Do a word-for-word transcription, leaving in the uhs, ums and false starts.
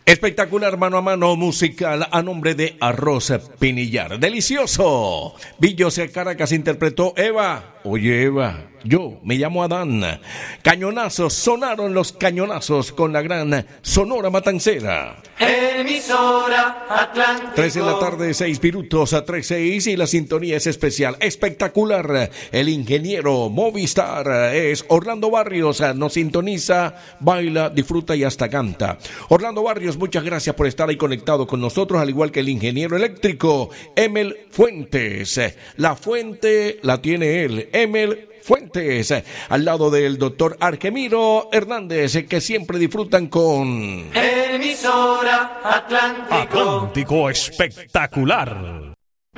Espectacular mano a mano musical a nombre de Arroz Pinillar. ¡Delicioso! Villos Caracas interpretó Eva. Oye, Eva, yo me llamo Adán. Cañonazos, sonaron los cañonazos con la gran Sonora Matancera. Emisora Atlántico. Tres en la tarde, seis minutos a tres seis y la sintonía es especial. Espectacular. El ingeniero Movistar es Orlando Barrios. Nos sintoniza, baila, disfruta y hasta canta. Orlando Barrios, muchas gracias por estar ahí conectado con nosotros, al igual que el ingeniero eléctrico Emel Fuentes. La fuente la tiene él, Emel Fuentes, al lado del doctor Argemiro Hernández, que siempre disfrutan con Emisora Atlántico. Atlántico espectacular.